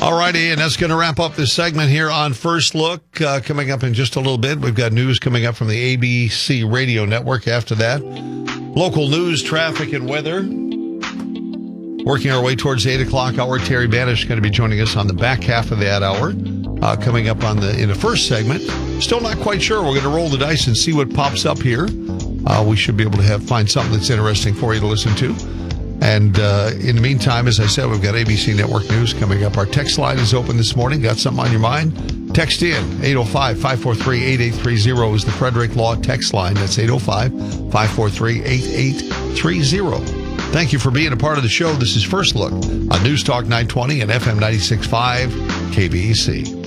All righty, and that's going to wrap up this segment here on First Look. Coming up in just a little bit, we've got news coming up from the ABC Radio Network. After that, local news, traffic, and weather. Working our way towards the 8 o'clock hour, Terry Banish is going to be joining us on the back half of that hour. Coming up in the first segment. Still not quite sure. We're going to roll the dice and see what pops up here. We should be able to find something that's interesting for you to listen to. And in the meantime, as I said, we've got ABC Network News coming up. Our text line is open this morning. Got something on your mind? Text in. 805-543-8830 is the Frederick Law text line. That's 805-543-8830. Thank you for being a part of the show. This is First Look on News Talk 920 and FM 96.5 KBEC.